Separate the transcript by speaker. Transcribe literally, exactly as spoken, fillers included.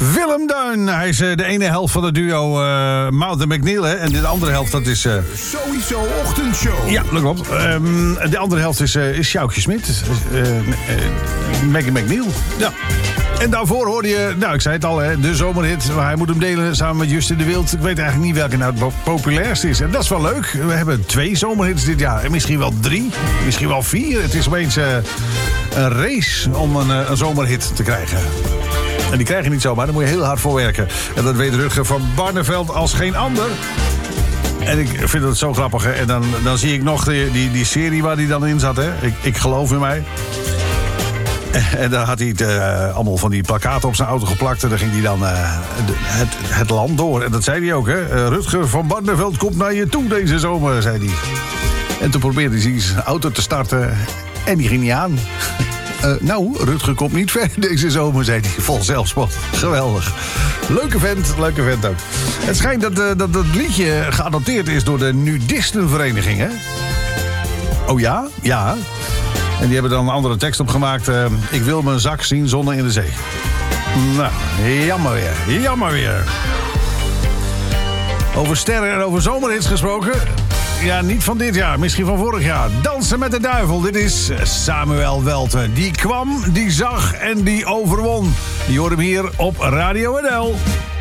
Speaker 1: Willem Duin. Hij is uh, de ene helft van het duo uh, Mount en McNeil. Hè? En de andere helft, dat is... Uh...
Speaker 2: Sowieso Ochtendshow.
Speaker 1: Ja, dat klopt. Um, de andere helft is, uh, is Sjoukje Smit. Uh, uh, Maggie McNeil. Ja. En daarvoor hoorde je, nou ik zei het al, hè, de zomerhit. Hij moet hem delen samen met Justin de Wild. Ik weet eigenlijk niet welke nou het populairste is. En dat is wel leuk. We hebben twee zomerhits dit jaar. En misschien wel drie, misschien wel vier. Het is opeens uh, een race om een, uh, een zomerhit te krijgen. En die krijg je niet zomaar, daar moet je heel hard voor werken. En dat weet Rutger van Barneveld als geen ander. En ik vind het zo grappig. Hè. En dan, dan zie ik nog die, die, die serie waar hij dan in zat. Hè. Ik, ik geloof in mij. En daar had hij het, uh, allemaal van die plakkaten op zijn auto geplakt. En dan ging hij dan uh, de, het, het land door. En dat zei hij ook, hè. Uh, Rutger van Barneveld komt naar je toe deze zomer, zei hij. En toen probeerde hij zijn auto te starten. En die ging niet aan. Uh, nou, Rutger komt niet ver deze zomer, zei hij. Vol zelfspot. Geweldig. Leuke vent, leuke vent ook. Het schijnt dat, uh, dat dat liedje geadopteerd is door de nudistenvereniging, hè? Oh ja? Ja. En die hebben dan een andere tekst opgemaakt. Uh, ik wil mijn zak zien zonnen in de zee. Nou, jammer weer. Jammer weer. Over sterren en over zomerhits gesproken. Ja, niet van dit jaar, misschien van vorig jaar. Dansen met de duivel, dit is Samuel Welten. Die kwam, die zag en die overwon. Die hoorde hem hier op Radio N L.